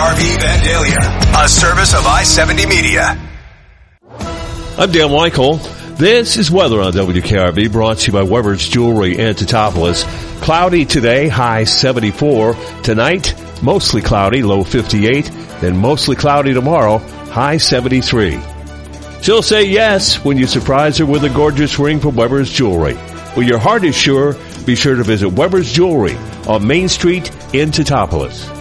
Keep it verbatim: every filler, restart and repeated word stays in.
R V Vandalia, a service of I seventy Media. I'm Dan Weichel. This is weather on W K R V, brought to you by Weber's Jewelry in Teutopolis. Cloudy today, high seventy-four. Tonight, mostly cloudy, low fifty-eight. Then mostly cloudy tomorrow, high seventy-three. She'll say yes when you surprise her with a gorgeous ring from Weber's Jewelry. When your heart is sure, be sure to visit Weber's Jewelry on Main Street in Teutopolis.